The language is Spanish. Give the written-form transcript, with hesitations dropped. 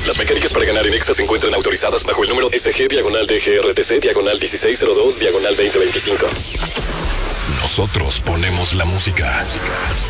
Las mecánicas para ganar en Exa se encuentran autorizadas bajo el número SG-DGRTC-1602-2025. Nosotros ponemos la música.